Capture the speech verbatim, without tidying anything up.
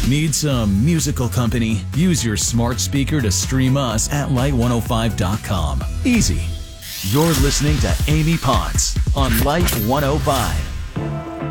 Need some musical company? Use your smart speaker to stream us at light one oh five dot com. Easy. You're listening to Amy Potts on Light one oh five.